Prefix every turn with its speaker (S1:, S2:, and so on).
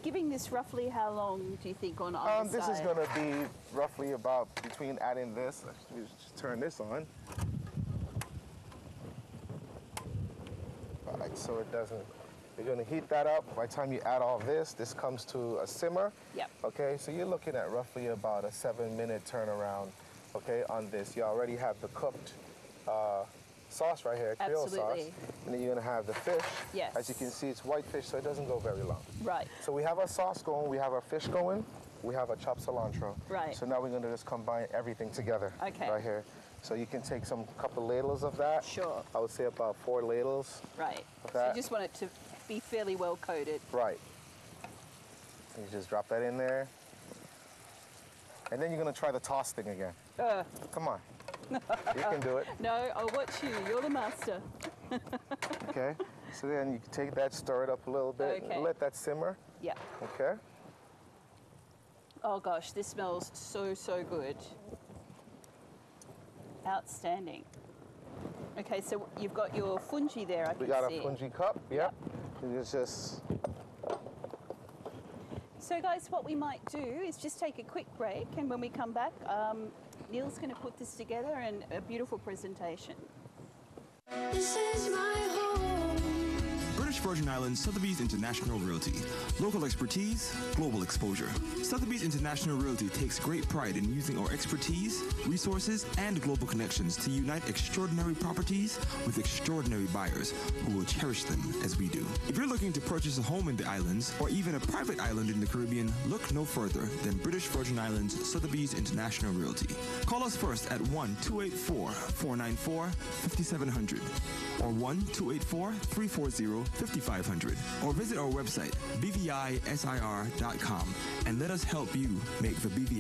S1: giving this roughly how long do you think on either
S2: This is
S1: side?
S2: going to be roughly about between adding this. Let me just turn this on. All right, so it doesn't. You're going to heat that up. By the time you add all this comes to a simmer.
S1: Yep.
S2: Okay, so you're looking at roughly about a 7-minute turnaround. Okay, on this, you already have the cooked sauce right here, Creole
S1: Absolutely.
S2: sauce, and then you're going to have the fish.
S1: Yes.
S2: As you can see, it's white fish, so it doesn't go very long.
S1: Right.
S2: So we have our sauce going, we have our fish going, we have our chopped cilantro.
S1: Right.
S2: So now we're going to just combine everything together.
S1: Okay.
S2: Right here. So you can take some couple ladles of that.
S1: Sure.
S2: I would say about 4 ladles.
S1: Right.
S2: Of
S1: So
S2: that.
S1: you just want it to be fairly well coated.
S2: Right. And you just drop that in there. And then you're going to try the toss thing again. Come on. You can do it.
S1: No, I'll watch you. You're the master.
S2: Okay. So then you can take that, stir it up a little bit,
S1: Okay.
S2: let that simmer.
S1: Yeah.
S2: Okay.
S1: Oh gosh, this smells so, so good. Outstanding. Okay, so you've got your fungi there, I can see.
S2: We got a fungi cup. Yep. It's just.
S1: So guys, what we might do is just take a quick break, and when we come back, Neil's going to put this together in a beautiful presentation.
S3: This is my home.
S4: British Virgin Islands Sotheby's International Realty. Local expertise, global exposure. Sotheby's International Realty takes great pride in using our expertise, resources, and global connections to unite extraordinary properties with extraordinary buyers who will cherish them as we do. If you're looking to purchase a home in the islands or even a private island in the Caribbean, look no further than British Virgin Islands Sotheby's International Realty. Call us first at 1-284-494-5700 or 1-284-340-5500 or visit our website bvisir.com and let us help you make the BVI